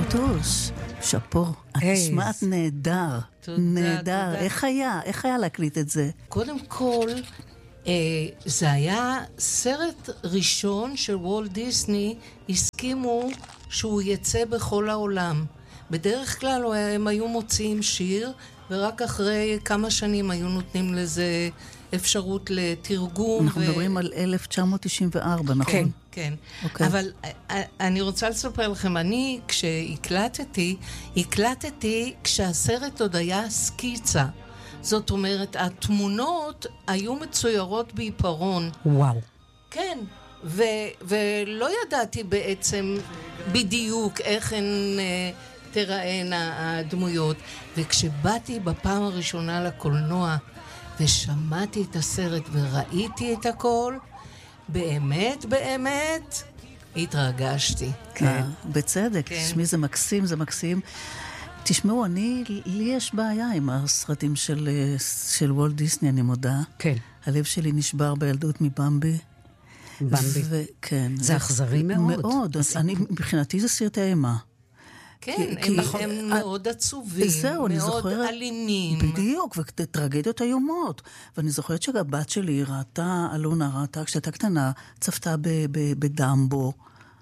רוטוש, שפו, את נשמעת נהדר. נהדר. איך היה להקליט את זה? קודם כל, זה היה סרט ראשון של וולט דיסני, הסכימו שהוא יצא בכל העולם. בדרך כלל הם היו מוציאים שיר, ורק אחרי כמה שנים היו נותנים לזה אפשרות לתרגום. אנחנו מדברים על 1994, נכון? כן, כן. Okay. אבל אני רוצה לספר לכם, אני הקלטתי כשהסרט עוד היה סקיצה. זאת אומרת, התמונות היו מצוירות בעיפרון. וואו. כן, ולא ידעתי בעצם בדיוק איך הן תראינה הדמויות. וכשבאתי בפעם הראשונה לקולנוע ושמעתי את הסרט וראיתי את הכל, באמת, התרגשתי. כן. בצדק, תשמעי, זה מקסים, זה מקסים. תשמעו, לי יש בעיה עם הסרטים של וולט דיסני, אני מודה. כן. הלב שלי נשבר בילדות מבמבי. במבי. כן. זה אכזרי מאוד. מאוד. מבחינתי זה סרטי אימה. כן, הם מאוד עצובים, מאוד אלימים. בדיוק, וטרגדיות איומות. ואני זוכרת שהבת שלי אלונה ראתה, כשהייתה קטנה, צפתה בדמבו,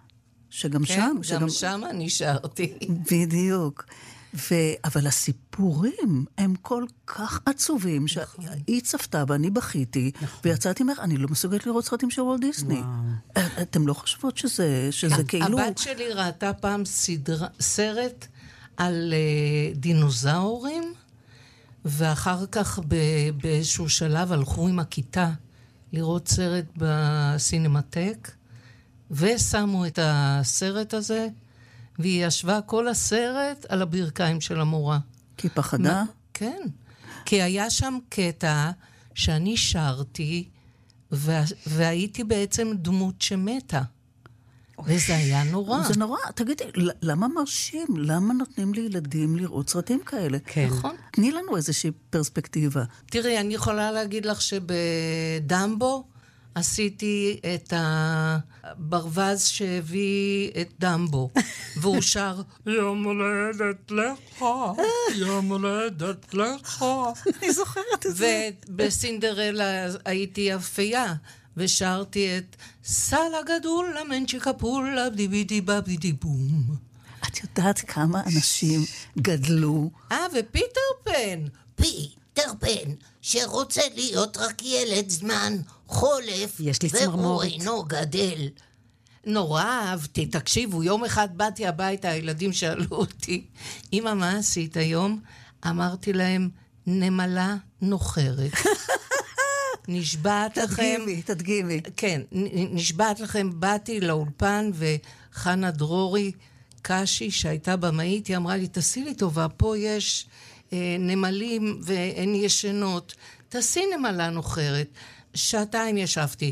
שגם שם... כן, גם שם נשארתי. בדיוק. אבל הסיפורים הם כל כך עצובים, שהיא צפתה ואני בכיתי, ויצאתי ממך, אני לא מסוגלת לראות סרטים של וולט דיסני. אתם לא חושבות שזה כאילו... הבת שלי ראתה פעם סרט על דינוזאורים, ואחר כך באיזשהו שלב הלכו עם הכיתה לראות סרט בסינמטק, ושמו את הסרט הזה, והיא ישבה כל הסרט על הברכיים של המורה. כי פחדה? כן. כי היה שם קטע שאני שרתי, והייתי בעצם דמות שמתה. וזה היה נורא. זה נורא. תגידי, למה מרשים? למה נותנים לילדים לראות סרטים כאלה? כן. נכון. תני לנו איזושהי פרספקטיבה. תראי, אני יכולה להגיד לך שבדמבו, עשיתי את הברווז שהביא את דמבו, והוא שר, יום הולדת לך, יום הולדת לך. אני זוכרת את זה. ובסינדרלה הייתי אפייה, ושרתי את סל הגדול, למנצ'יקה פולה, בדיבידי בבידי בום. את יודעת כמה אנשים גדלו? ופיטר פן. פיטר פן, שרוצה להיות רק ילד זמן, חולף, והוא אינו גדל. נורא אהבתי, תקשיבו, יום אחד באתי הביתה, הילדים שאלו אותי, אמא, מה עשית היום? אמרתי להם, נמלה נוחרת. נשבעת לכם... תדגימי. כן, נשבעת לכם, באתי לאולפן, וחנה דרורי, קשי, שהייתה במאית, היא אמרה לי, תעשי לי טובה, פה יש נמלים והן ישנות, תעשי נמלה נוחרת. שעתיים ישבתי.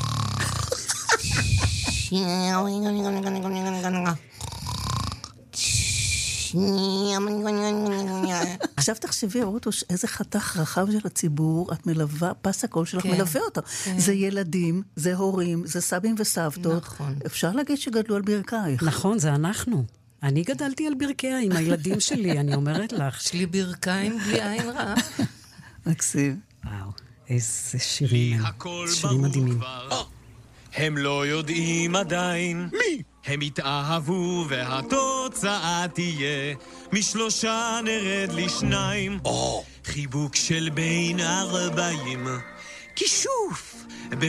עכשיו תחשבי, רוטוש, איזה חתך רחב של הציבור, את מלווה, פס הקול שלך מלווה אותו. זה ילדים, זה הורים, זה סבים וסבתות. אפשר להגיד שגדלו על ברכייך. נכון, זה אנחנו. אני גדלתי על ברכיה עם הילדים שלי, אני אומרת לך. יש לי ברכיים בלי עין רעה. מקסים. וואו, איזה שירים הם. שירים מדהימים. הם לא יודעים עדיין מי הם יתאהבו והתוצאה תהיה משלושה נרד לשניים חיבוק של בין 40 כישוף